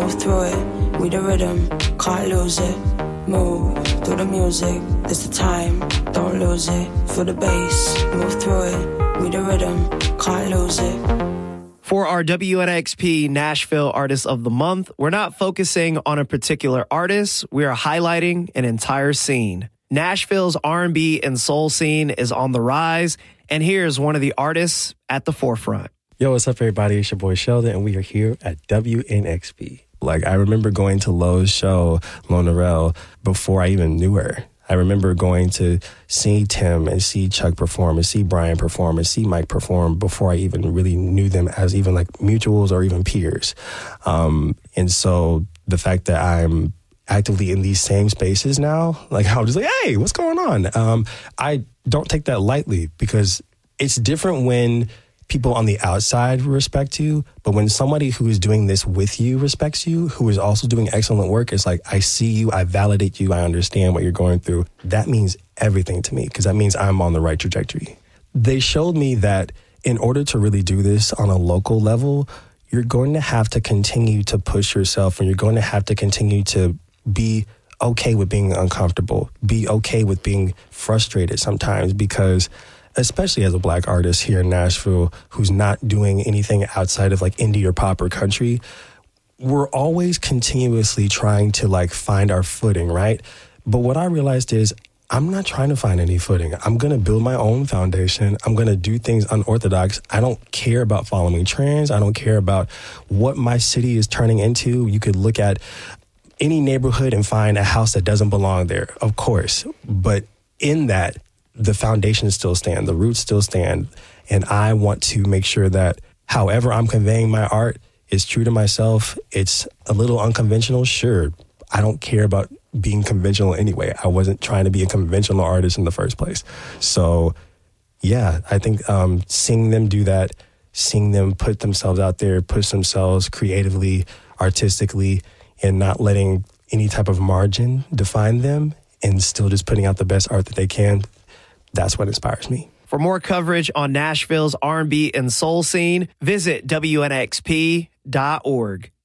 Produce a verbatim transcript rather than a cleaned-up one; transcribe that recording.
move through it, we the rhythm, can't lose it. Move through the music, this the time, don't lose it. Feel the bass, move through it, we the rhythm, can't lose it. For our W N X P Nashville Artist of the Month, we're not focusing on a particular artist, we are highlighting an entire scene. Nashville's R and B and soul scene is on the rise, and here's one of the artists at the forefront. Yo, what's up, everybody? It's your boy Sheldon, and we are here at W N X P. Like, I remember going to Lowe's show, Lonerell, before I even knew her. I remember going to see Tim and see Chuck perform and see Brian perform and see Mike perform before I even really knew them as even like mutuals or even peers. Um, and so the fact that I'm actively in these same spaces now, like I'm just like, hey, what's going on? Um, I don't take that lightly because it's different when people on the outside respect you, but when somebody who is doing this with you respects you, who is also doing excellent work, it's like, I see you, I validate you, I understand what you're going through. That means everything to me because that means I'm on the right trajectory. They showed me that in order to really do this on a local level, you're going to have to continue to push yourself and you're going to have to continue to be okay with being uncomfortable, be okay with being frustrated sometimes because especially as a black artist here in Nashville who's not doing anything outside of like indie or pop or country, we're always continuously trying to like find our footing, right? But what I realized is I'm not trying to find any footing. I'm going to build my own foundation. I'm going to do things unorthodox. I don't care about following trends. I don't care about what my city is turning into. You could look at any neighborhood and find a house that doesn't belong there, of course. But in that, the foundation still stand, the roots still stand. And I want to make sure that however I'm conveying my art is true to myself. It's a little unconventional. Sure. I don't care about being conventional anyway. I wasn't trying to be a conventional artist in the first place. So yeah, I think um, seeing them do that, seeing them put themselves out there, push themselves creatively, artistically, and not letting any type of margin define them and still just putting out the best art that they can, that's what inspires me. For more coverage on Nashville's R and B and soul scene, visit W N X P dot org.